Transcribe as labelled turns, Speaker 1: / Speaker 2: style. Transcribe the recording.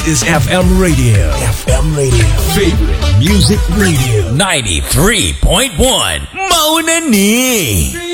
Speaker 1: is FM Radio. FM Radio. Favorite Music Radio.
Speaker 2: 93.1 Mauna ni.